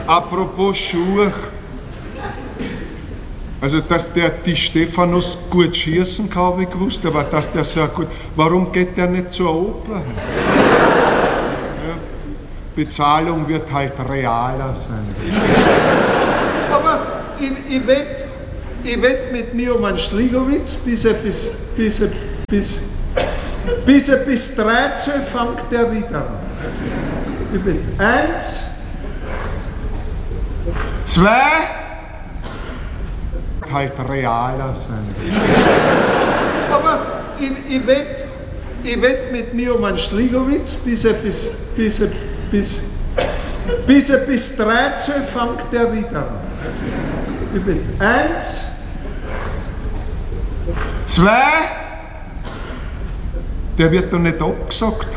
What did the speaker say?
Apropos Schuhe. Also, dass der Di Stephanus gut schießen kann, habe ich gewusst, aber dass der so gut. Warum geht der nicht zur Oper? Ja, Bezahlung wird halt realer sein. Aber ich wett mit mir um einen Schligowitz, bis er bis 13 fängt der wieder an. Ich wett 1, 2, halt realer sein. Aber ich wett mit mir um einen Schligowitz, bis er bis 13 fängt der wieder an. Ich wett 1, 2, der wird doch nicht abgesagt.